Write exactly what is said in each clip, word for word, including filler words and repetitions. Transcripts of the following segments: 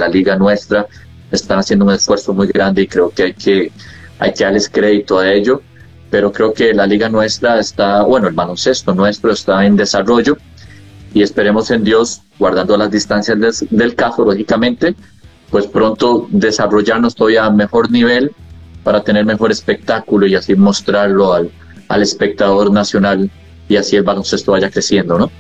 la liga nuestra están haciendo un esfuerzo muy grande y creo que hay que, hay que darles crédito a ello, pero creo que la liga nuestra está, bueno, el baloncesto nuestro está en desarrollo y esperemos en Dios, guardando las distancias des, del caso, lógicamente, pues pronto desarrollarnos todavía a mejor nivel para tener mejor espectáculo y así mostrarlo al, al espectador nacional y así el baloncesto vaya creciendo, ¿no?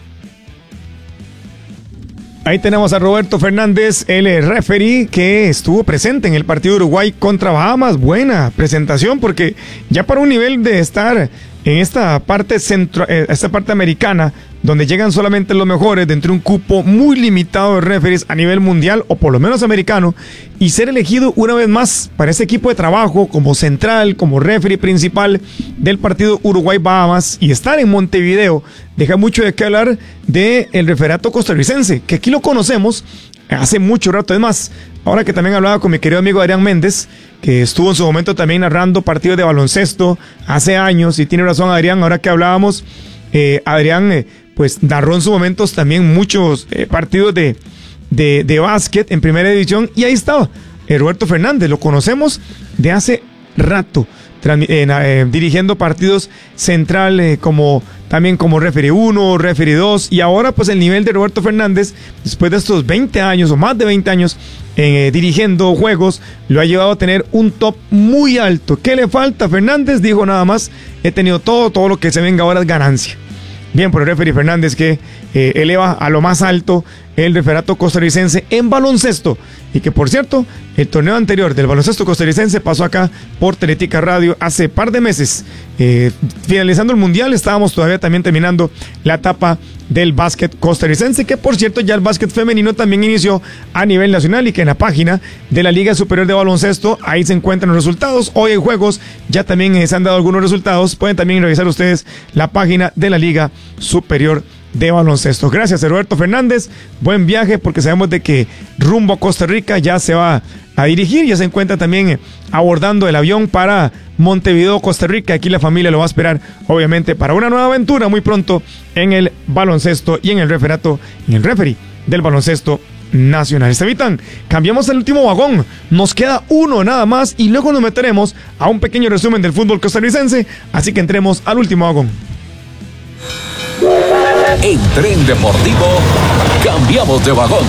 Ahí tenemos a Roberto Fernández, el referee que estuvo presente en el partido de Uruguay contra Bahamas. Buena presentación, porque ya para un nivel de estar en esta parte centro, eh, esta parte americana, donde llegan solamente los mejores dentro de un cupo muy limitado de referees a nivel mundial, o por lo menos americano, y ser elegido una vez más para ese equipo de trabajo como central, como referee principal del partido Uruguay-Bahamas, y estar en Montevideo, deja mucho de qué hablar del referato costarricense, que aquí lo conocemos hace mucho rato. Es más, ahora que también hablaba con mi querido amigo Adrián Méndez, que estuvo en su momento también narrando partidos de baloncesto hace años, y tiene razón Adrián, ahora que hablábamos, eh, Adrián eh, pues narró en sus momentos también muchos eh, partidos de, de, de básquet en primera división, y ahí estaba eh, Roberto Fernández, lo conocemos de hace rato, eh, eh, dirigiendo partidos central eh, como también como referee uno, referee dos, y ahora pues el nivel de Roberto Fernández, después de estos veinte años o más de veinte años eh, dirigiendo juegos, lo ha llevado a tener un top muy alto. ¿Qué le falta? Fernández dijo nada más: he tenido todo, todo lo que se venga ahora es ganancia. Bien por el referee Fernández, que eh, eleva a lo más alto el referato costarricense en baloncesto, y que por cierto, el torneo anterior del baloncesto costarricense pasó acá por Teletica Radio hace par de meses. Eh, finalizando el mundial, estábamos todavía también terminando la etapa del básquet costarricense, que por cierto ya el básquet femenino también inició a nivel nacional, y que en la página de la Liga Superior de Baloncesto ahí se encuentran los resultados. Hoy en juegos ya también eh, se han dado algunos resultados, pueden también revisar ustedes la página de la Liga Superior de Baloncesto. Gracias a Roberto Fernández, buen viaje, porque sabemos de que rumbo a Costa Rica ya se va a dirigir, ya se encuentra también eh, abordando el avión para Montevideo, Costa Rica. Aquí la familia lo va a esperar, obviamente, para una nueva aventura muy pronto en el baloncesto y en el referato, en el referee del baloncesto nacional. Estevitan, cambiamos el último vagón, nos queda uno nada más, y luego nos meteremos a un pequeño resumen del fútbol costarricense, así que entremos al último vagón. En Tren Deportivo, cambiamos de vagón.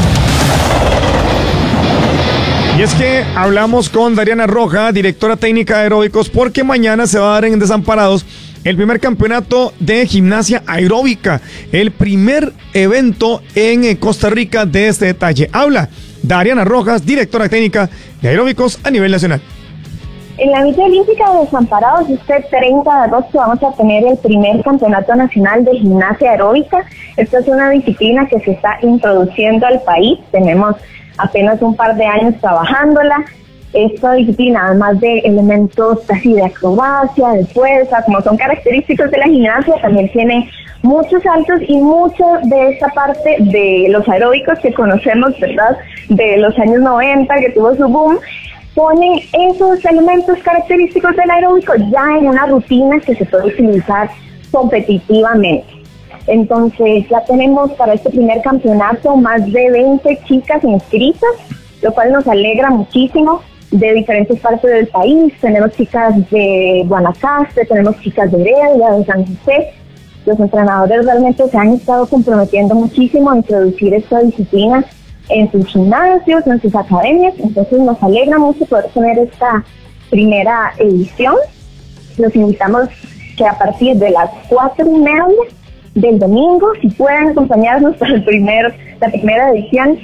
Y es que hablamos con Dariana Roja, directora técnica de aeróbicos, porque mañana se va a dar en Desamparados el primer campeonato de gimnasia aeróbica, el primer evento en Costa Rica de este detalle. Habla Dariana Rojas, directora técnica de aeróbicos a nivel nacional. En la Villa Olímpica de Desamparados, este treinta de agosto vamos a tener el primer campeonato nacional de gimnasia aeróbica. Esta es una disciplina que se está introduciendo al país. Tenemos apenas un par de años trabajándola. Esta disciplina, además de elementos así de acrobacia, de fuerza, como son característicos de la gimnasia, también tiene muchos saltos y mucho de esta parte de los aeróbicos que conocemos, ¿verdad?, de los años noventa, que tuvo su boom. Ponen esos elementos característicos del aeróbico ya en una rutina que se puede utilizar competitivamente. Entonces ya tenemos para este primer campeonato más de veinte chicas inscritas, lo cual nos alegra muchísimo, de diferentes partes del país. Tenemos chicas de Guanacaste, tenemos chicas de Heredia, de San José. Los entrenadores realmente se han estado comprometiendo muchísimo a introducir esta disciplina en sus gimnasios, en sus academias. Entonces nos alegra mucho poder tener esta primera edición. Los invitamos que a partir de las cuatro y media del domingo, si pueden acompañarnos para el primer, la primera edición,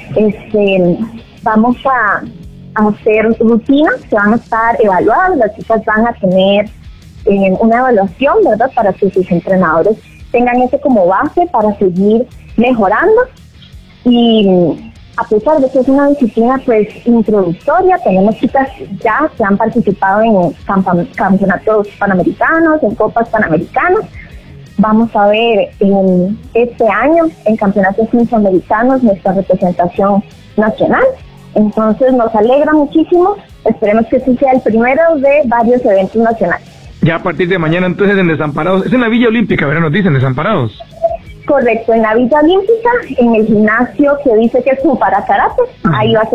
este, vamos a, a hacer rutinas que van a estar evaluadas. Las chicas van a tener eh, una evaluación, ¿verdad?, para que sus entrenadores tengan eso como base para seguir mejorando. Y a pesar de que es una disciplina pues introductoria, tenemos chicas ya que han participado en camp- campeonatos panamericanos, en copas panamericanas. Vamos a ver en este año en campeonatos centroamericanos nuestra representación nacional. Entonces nos alegra muchísimo. Esperemos que este sea el primero de varios eventos nacionales. Ya a partir de mañana entonces en Desamparados, es en la Villa Olímpica, ¿verdad? Nos dicen Desamparados. Correcto, en la Villa Olímpica, en el gimnasio que dice que es como para karate, ahí va a ser